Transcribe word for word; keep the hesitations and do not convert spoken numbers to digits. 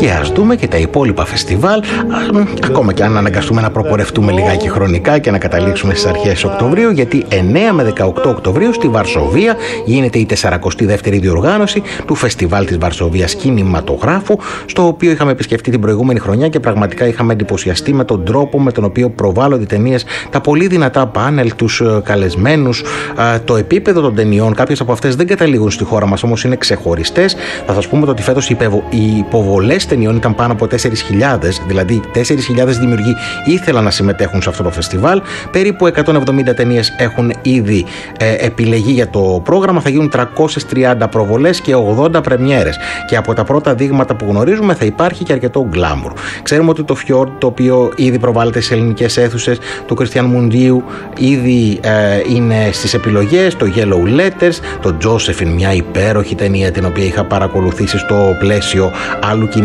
και ας δούμε και τα υπόλοιπα φεστιβάλ, ακόμα και αν αναγκαστούμε να προπορευτούμε λιγάκι χρονικά και να καταλήξουμε στις αρχές Οκτωβρίου, γιατί εννέα με δεκαοκτώ Οκτωβρίου στη Βαρσοβία γίνεται η σαραντά δεύτερη διοργάνωση του Φεστιβάλ της Βαρσοβίας Κινηματογράφου, στο οποίο είχαμε επισκεφτεί την προηγούμενη χρονιά και πραγματικά είχαμε εντυπωσιαστεί με τον τρόπο με τον οποίο προβάλλονται οι ταινίες, τα πολύ δυνατά πάνελ, τους καλεσμένους, το επίπεδο των ταινιών. Κάποιες από αυτές δεν καταλήγουν στη χώρα μας, όμως είναι ξεχωριστές. Θα σας πούμε ότι φέτος οι υποβολές ταινιών ήταν πάνω από τέσσερις χιλιάδες, δηλαδή τέσσερις χιλιάδες δημιουργοί ήθελαν να συμμετέχουν σε αυτό το φεστιβάλ. Περίπου εκατόν εβδομήντα ταινίες έχουν ήδη ε, επιλεγεί για το πρόγραμμα. Θα γίνουν τριακόσιες τριάντα προβολές και ογδόντα πρεμιέρες. Και από τα πρώτα δείγματα που γνωρίζουμε θα υπάρχει και αρκετό γκλάμουρ. Ξέρουμε ότι το Fjord, το οποίο ήδη προβάλλεται στις ελληνικές αίθουσες, του Κριστιαν Μουντίου, ήδη ε, είναι στις επιλογές. Το Yellow Letters, το Josephine, μια υπέροχη ταινία την οποία είχα παρακολουθήσει στο πλαίσιο άλλου